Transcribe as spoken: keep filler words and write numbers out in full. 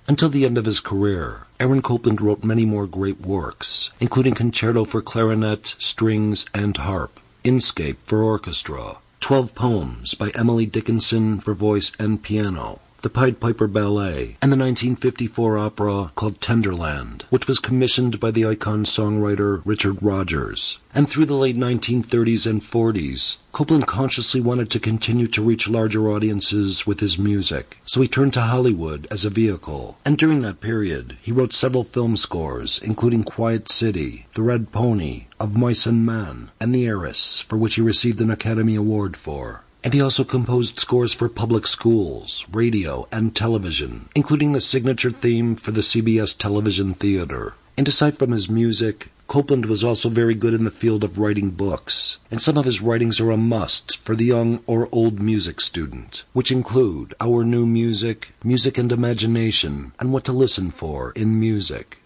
Until the end of his career, Aaron Copland wrote many more great works, including Concerto for Clarinet, Strings, and Harp, Inscape for Orchestra, Twelve Poems by Emily Dickinson for voice and piano, the Pied Piper Ballet, and the nineteen fifty-four opera called Tenderland, which was commissioned by the icon songwriter Richard Rodgers. And through the late nineteen thirties and forties, Copland consciously wanted to continue to reach larger audiences with his music, so he turned to Hollywood as a vehicle. And during that period, he wrote several film scores, including Quiet City, The Red Pony, Of Mice and Men, and The Heiress, for which he received an Academy Award for. And he also composed scores for public schools, radio, and television, including the signature theme for the C B S Television Theater. And aside from his music, Copland was also very good in the field of writing books, and some of his writings are a must for the young or old music student, which include Our New Music, Music and Imagination, and What to Listen For in Music.